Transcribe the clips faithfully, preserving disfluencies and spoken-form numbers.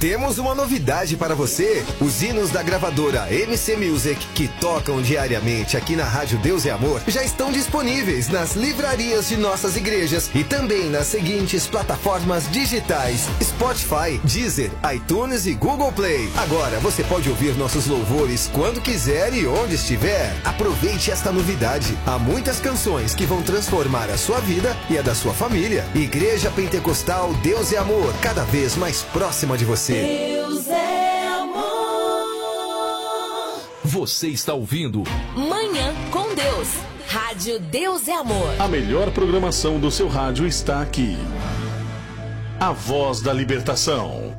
Temos uma novidade para você. Os hinos da gravadora M C Music, que tocam diariamente aqui na Rádio Deus é Amor, já estão disponíveis nas livrarias de nossas igrejas e também nas seguintes plataformas digitais: Spotify, Deezer, iTunes e Google Play. Agora você pode ouvir nossos louvores quando quiser e onde estiver. Aproveite esta novidade. Há muitas canções que vão transformar a sua vida e a da sua família. Igreja Pentecostal Deus é Amor, cada vez mais próxima de você. Deus é amor. Você está ouvindo Manhã com Deus. Rádio Deus é Amor. A melhor programação do seu rádio está aqui. A Voz da Libertação.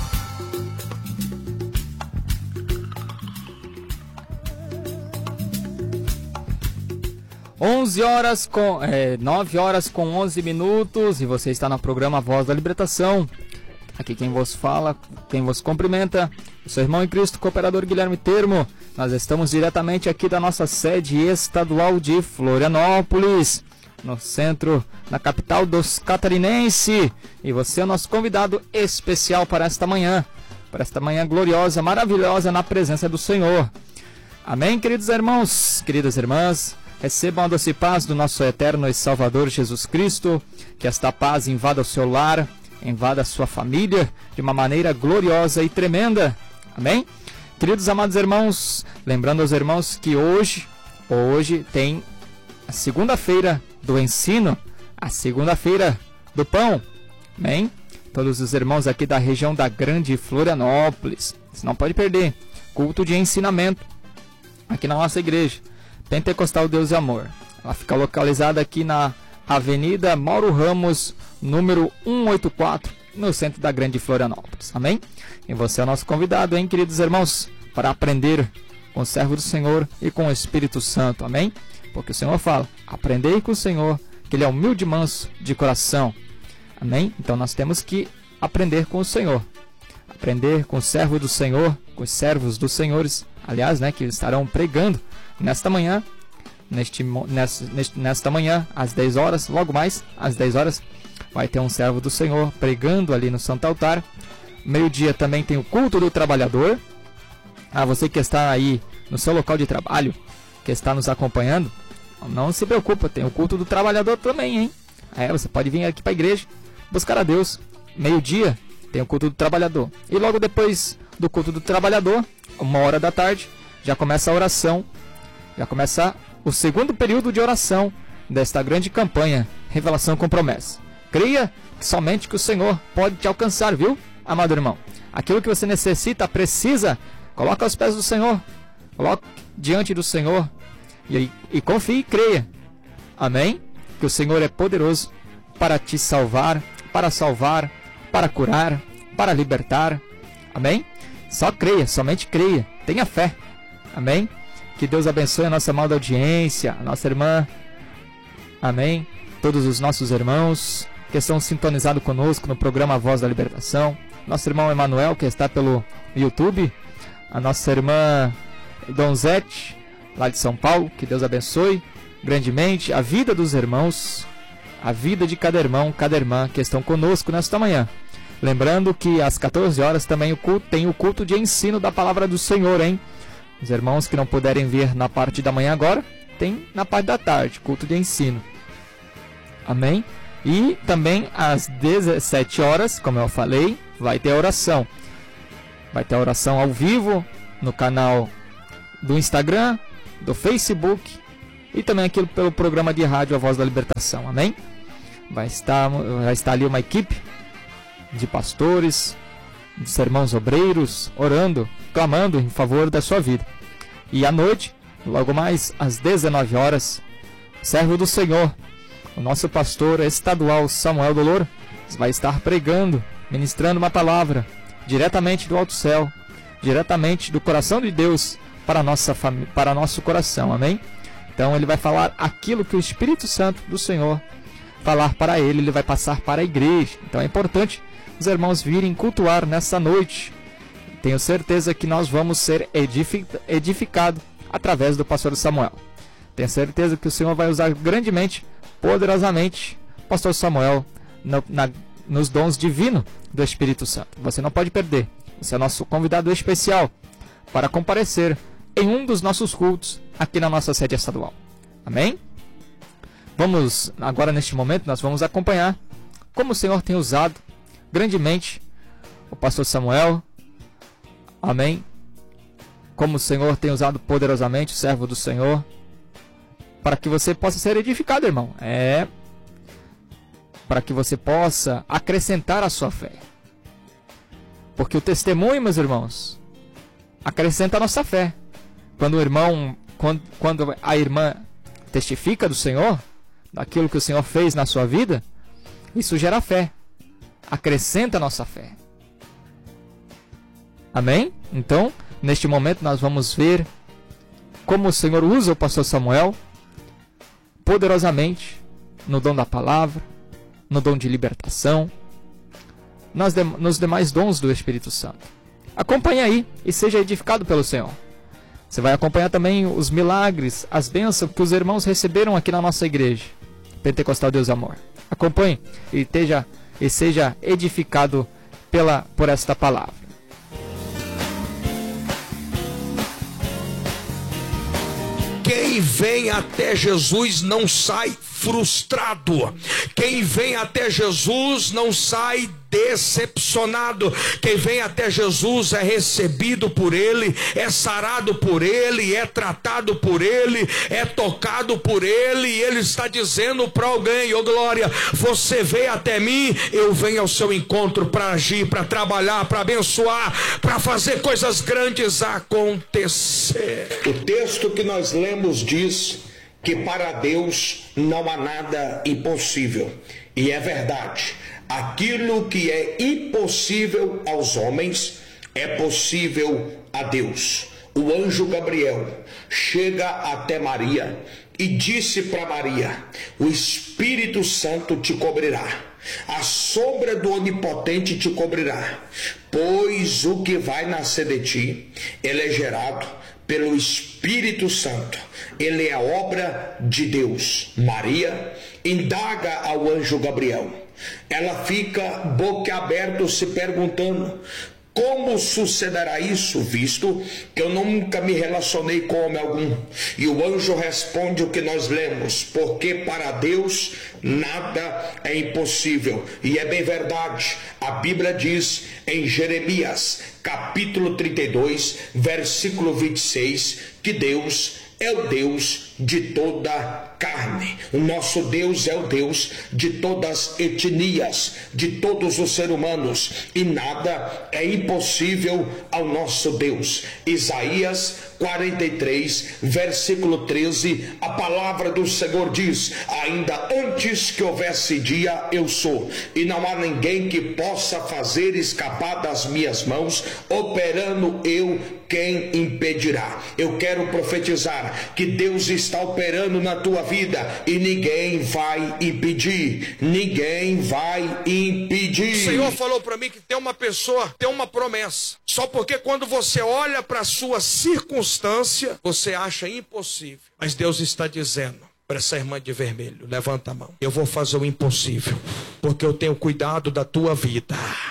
onze horas com é, nove horas com onze minutos, e você está no programa Voz da Libertação. Aqui quem vos fala, quem vos cumprimenta, o seu irmão em Cristo, cooperador Guilherme Termo. Nós estamos diretamente aqui da nossa sede estadual de Florianópolis, no centro, na capital dos catarinense. E você é o nosso convidado especial para esta manhã, para esta manhã gloriosa, maravilhosa na presença do Senhor. Amém, queridos irmãos, queridas irmãs. Recebam a doce paz do nosso eterno e Salvador Jesus Cristo. Que esta paz invada o seu lar, invada a sua família de uma maneira gloriosa e tremenda. Amém? Queridos amados irmãos, lembrando aos irmãos que hoje, hoje tem a segunda-feira do ensino, a segunda-feira do pão. Amém? Todos os irmãos aqui da região da Grande Florianópolis, você não pode perder, culto de ensinamento aqui na nossa igreja Pentecostal Deus e Amor. Ela fica localizada aqui na Avenida Mauro Ramos, número cento e oitenta e quatro, no centro da Grande Florianópolis. Amém? E você é o nosso convidado, hein, queridos irmãos, para aprender com o servo do Senhor e com o Espírito Santo. Amém? Porque o Senhor fala: aprendei com o Senhor, que Ele é humilde e manso de coração. Amém? Então nós temos que aprender com o Senhor. Aprender com o servo do Senhor, com os servos dos senhores, aliás, né, que estarão pregando nesta manhã, neste, nesta, nesta manhã, às dez horas, logo mais, às dez horas, vai ter um servo do Senhor pregando ali no Santo Altar. Meio-dia também tem o culto do trabalhador. Ah, você que está aí no seu local de trabalho, que está nos acompanhando, não se preocupa, tem o culto do trabalhador também, hein? É, você pode vir aqui para a igreja, buscar a Deus. Meio-dia tem o culto do trabalhador. E logo depois do culto do trabalhador, uma hora da tarde, já começa a oração. Já começa o segundo período de oração desta grande campanha, Revelação com Promessa. Creia somente que o Senhor pode te alcançar, viu, amado irmão? Aquilo que você necessita, precisa, coloca aos pés do Senhor. Coloque diante do Senhor e, e confie e creia. Amém? Que o Senhor é poderoso para te salvar, para salvar, para curar, para libertar. Amém? Só creia, somente creia. Tenha fé. Amém? Que Deus abençoe a nossa amada audiência, a nossa irmã. Amém? Todos os nossos irmãos que estão sintonizados conosco no programa Voz da Libertação. Nosso irmão Emanuel, que está pelo YouTube. A nossa irmã Donzete, lá de São Paulo. Que Deus abençoe grandemente a vida dos irmãos, a vida de cada irmão, cada irmã que estão conosco nesta manhã. Lembrando que às quatorze horas também o culto, tem o culto de ensino da Palavra do Senhor, hein? Os irmãos que não puderem vir na parte da manhã agora, tem na parte da tarde, culto de ensino. Amém? E também às dezessete horas, como eu falei, vai ter a oração. Vai ter a oração ao vivo no canal do Instagram, do Facebook e também aqui pelo programa de rádio A Voz da Libertação. Amém? Vai estar, vai estar ali uma equipe de pastores, dos irmãos obreiros, orando, clamando em favor da sua vida. E à noite, logo mais às dezenove horas, servo do Senhor, o nosso pastor estadual Samuel Dolor, vai estar pregando, ministrando uma palavra diretamente do alto céu, diretamente do coração de Deus para nossa família, para nosso coração. Amém? Então ele vai falar aquilo que o Espírito Santo do Senhor falar para ele, ele vai passar para a igreja. Então é importante os irmãos virem cultuar nessa noite. Tenho certeza que nós vamos ser edificados através do pastor Samuel. Tenho certeza que o Senhor vai usar grandemente, poderosamente, pastor Samuel, na, na, nos dons divinos do Espírito Santo. Você não pode perder. Você é nosso convidado especial para comparecer em um dos nossos cultos aqui na nossa sede estadual. Amém? Vamos, agora neste momento, nós vamos acompanhar como o Senhor tem usado grandemente o pastor Samuel. Amém? Como o Senhor tem usado poderosamente o servo do Senhor, para que você possa ser edificado, irmão. É para que você possa acrescentar a sua fé. Porque o testemunho, meus irmãos, acrescenta a nossa fé. Quando o irmão, quando, quando a irmã testifica do Senhor, daquilo que o Senhor fez na sua vida, isso gera fé, acrescenta a nossa fé. Amém? Então, neste momento nós vamos ver como o Senhor usa o pastor Samuel poderosamente no dom da palavra, no dom de libertação, nas de, nos demais dons do Espírito Santo. Acompanhe aí e seja edificado pelo Senhor. Você vai acompanhar também os milagres, as bênçãos que os irmãos receberam aqui na nossa igreja Pentecostal Deus e Amor. Acompanhe e, teja, e seja edificado pela, por esta palavra. Quem vem até Jesus não sai frustrado. Quem vem até Jesus não sai decepcionado. Quem vem até Jesus é recebido por Ele, é sarado por Ele, é tratado por Ele, é tocado por Ele, e Ele está dizendo para alguém: ô glória, você veio até mim, eu venho ao seu encontro para agir, para trabalhar, para abençoar, para fazer coisas grandes acontecer. O texto que nós lemos diz que para Deus não há nada impossível, e é verdade. Aquilo que é impossível aos homens é possível a Deus. O anjo Gabriel chega até Maria e disse para Maria: o Espírito Santo te cobrirá, a sombra do Onipotente te cobrirá, pois o que vai nascer de ti, ele é gerado pelo Espírito Santo, ele é obra de Deus. Maria indaga ao anjo Gabriel. Ela fica boquiaberta se perguntando: como sucederá isso, visto que eu nunca me relacionei com homem algum? E o anjo responde o que nós lemos: porque para Deus nada é impossível. E é bem verdade. A Bíblia diz em Jeremias, capítulo trinta e dois, versículo vinte e seis, que Deus é o Deus de toda carne. O nosso Deus é o Deus de todas as etnias, de todos os seres humanos, e nada é impossível ao nosso Deus. Isaías quarenta e três, versículo treze, a palavra do Senhor diz: ainda antes que houvesse dia, eu sou, e não há ninguém que possa fazer escapar das minhas mãos. Operando eu, quem impedirá? Eu quero profetizar que Deus está operando na tua vida e ninguém vai impedir. Ninguém vai impedir. O Senhor falou para mim que tem uma pessoa, tem uma promessa. Só porque quando você olha para a sua circunstância, você acha impossível. Mas Deus está dizendo para essa irmã de vermelho: levanta a mão. Eu vou fazer o impossível, porque eu tenho cuidado da tua vida.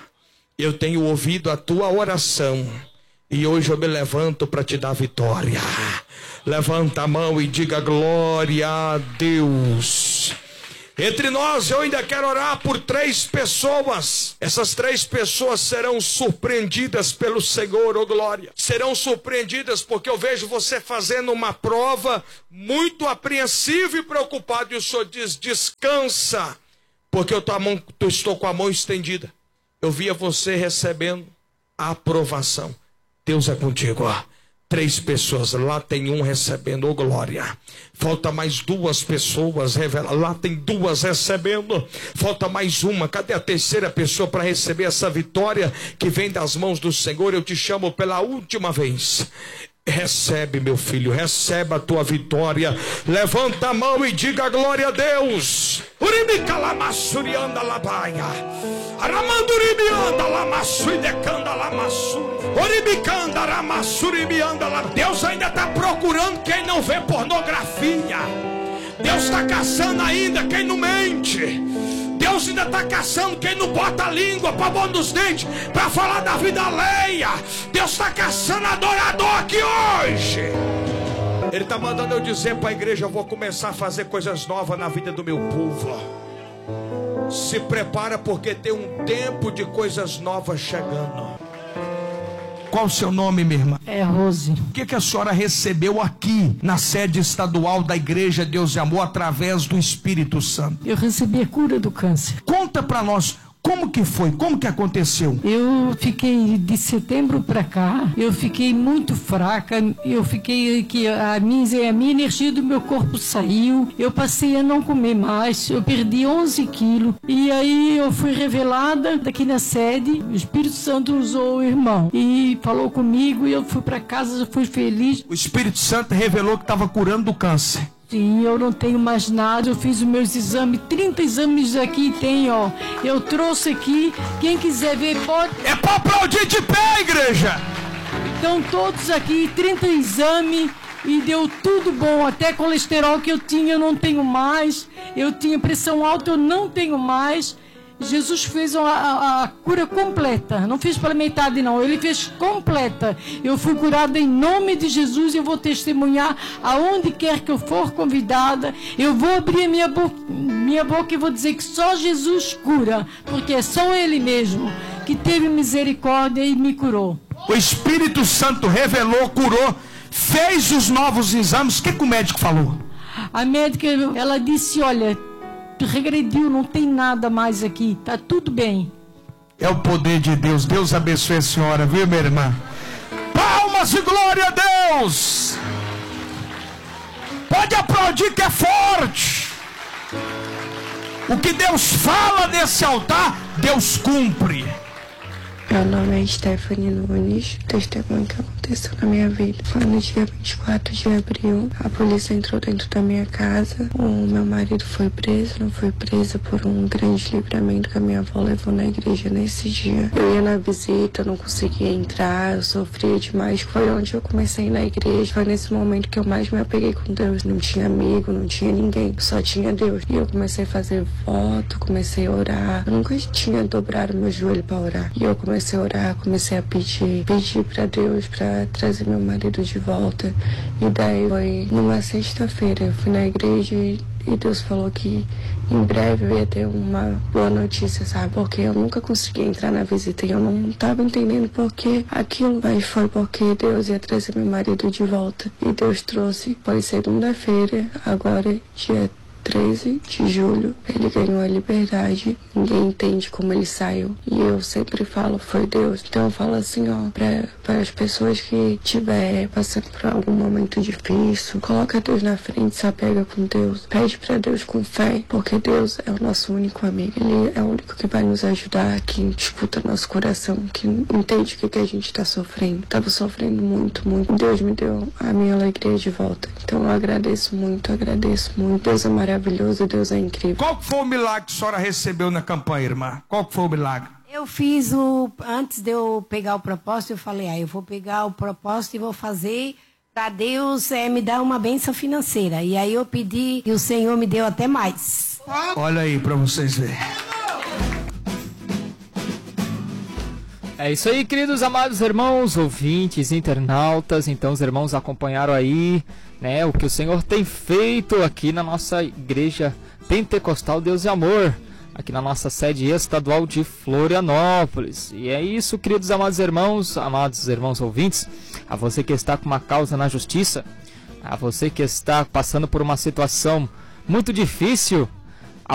Eu tenho ouvido a tua oração. E hoje eu me levanto para te dar vitória. Levanta a mão e diga: glória a Deus. Entre nós, eu ainda quero orar por três pessoas. Essas três pessoas serão surpreendidas pelo Senhor, ô glória. Serão surpreendidas porque eu vejo você fazendo uma prova muito apreensivo e preocupado. E o Senhor diz: descansa, porque eu tô a mão, eu estou com a mão estendida. Eu via você recebendo a aprovação. Deus é contigo, ó. Três pessoas, lá tem um recebendo, ô glória. Falta mais duas pessoas, revela. Lá tem duas recebendo. Falta mais uma. Cadê a terceira pessoa para receber essa vitória que vem das mãos do Senhor? Eu te chamo pela última vez. Recebe, meu filho, recebe a tua vitória. Levanta a mão e diga: glória a Deus. Uribicalamassurianda labaia. Aramanduribianda lamassuidecanda lamassuri. Uribicanda ramassuribianda la. Deus ainda está procurando quem não vê pornografia. Deus está caçando ainda quem não mente. Deus Deus ainda está caçando quem não bota a língua para bom dos dentes, para falar da vida alheia. Deus está caçando adorador aqui hoje. Ele está mandando eu dizer para a igreja: eu vou começar a fazer coisas novas na vida do meu povo. Se prepara, porque tem um tempo de coisas novas chegando. Qual o seu nome, minha irmã? É Rose. O que, que a senhora recebeu aqui na sede estadual da Igreja Deus e Amor através do Espírito Santo? Eu recebi a cura do câncer. Conta para nós. Como que foi? Como que aconteceu? Eu fiquei de setembro para cá, eu fiquei muito fraca, eu fiquei que a minha, a minha energia do meu corpo saiu, eu passei a não comer mais, eu perdi onze quilos, e aí eu fui revelada daqui na sede. O Espírito Santo usou o irmão e falou comigo, e eu fui para casa, eu fui feliz. O Espírito Santo revelou que estava curando do câncer. Sim, eu não tenho mais nada, eu fiz os meus exames, trinta exames aqui tem, ó. Eu trouxe aqui, quem quiser ver pode... É para aplaudir de pé, igreja! Então todos aqui, trinta exames, e deu tudo bom, até colesterol que eu tinha eu não tenho mais, eu tinha pressão alta, eu não tenho mais. Jesus fez a, a, a cura completa, não fez pela metade não, ele fez completa. Eu fui curada em nome de Jesus, eu vou testemunhar aonde quer que eu for convidada. Eu vou abrir a minha boca, minha boca e vou dizer que só Jesus cura, porque é só Ele mesmo que teve misericórdia e me curou. O Espírito Santo revelou, curou, fez os novos exames. O que, que o médico falou? A médica, ela disse, olha, regrediu, não tem nada mais aqui, tá tudo bem. É o poder de Deus. Deus abençoe a senhora, viu, minha irmã? Palmas e glória a Deus. Pode aplaudir que é forte. O que Deus fala nesse altar, Deus cumpre. Meu nome é Stephanie Nunes. O testemunho que aconteceu na minha vida foi no dia vinte e quatro de abril. A polícia entrou dentro da minha casa. O meu marido foi preso. Não foi preso por um grande livramento que a minha avó levou na igreja nesse dia. Eu ia na visita, eu não conseguia entrar, eu sofria demais. Foi onde eu comecei na igreja. Foi nesse momento que eu mais me apeguei com Deus. Não tinha amigo, não tinha ninguém, só tinha Deus. E eu comecei a fazer voto, comecei a orar. Eu nunca tinha dobrado meu joelho para orar. E eu comecei Comecei a orar, comecei a pedir, pedir para Deus para trazer meu marido de volta. E daí foi numa sexta-feira, eu fui na igreja e, e Deus falou que em breve eu ia ter uma boa notícia, sabe? Porque eu nunca consegui entrar na visita e eu não estava entendendo por que aquilo, mas foi porque Deus ia trazer meu marido de volta. E Deus trouxe, foi segunda-feira, agora dia treze de julho, ele ganhou a liberdade. Ninguém entende como ele saiu. E eu sempre falo, foi Deus. Então eu falo assim, ó, para as pessoas que estiver passando por algum momento difícil, coloca Deus na frente, se apega com Deus. Pede para Deus com fé, porque Deus é o nosso único amigo. Ele é o único que vai nos ajudar, que escuta nosso coração, que entende o que, que a gente está sofrendo. Estava sofrendo muito, muito. Deus me deu a minha alegria de volta. Então eu agradeço muito, agradeço muito. Deus é maravilhoso. Maravilhoso, Deus é incrível. Qual que foi o milagre que a senhora recebeu na campanha, irmã? Qual que foi o milagre? Eu fiz o... Antes de eu pegar o propósito, eu falei, ah, eu vou pegar o propósito e vou fazer para Deus é, me dar uma bênção financeira. E aí eu pedi e o Senhor me deu até mais. Olha aí para vocês verem. É isso aí, queridos amados irmãos, ouvintes, internautas. Então os irmãos acompanharam aí, né, o que o Senhor tem feito aqui na nossa igreja Pentecostal Deus e Amor, aqui na nossa sede estadual de Florianópolis. E é isso, queridos amados irmãos, amados irmãos ouvintes, a você que está com uma causa na justiça, a você que está passando por uma situação muito difícil,